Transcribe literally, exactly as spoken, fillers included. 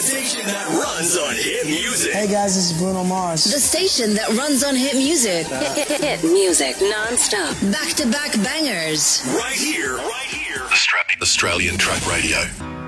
station that runs on hit music. Hey guys, this is Bruno Mars. The station that runs on hit music. Hit, hit, hit music non-stop. Back-to-back bangers. Right here, right here. Australian Track Radio.